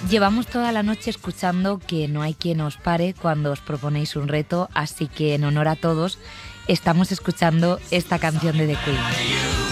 Llevamos toda la noche escuchando que no hay quien os pare cuando os proponéis un reto, así que en honor a todos estamos escuchando esta canción de The Queen.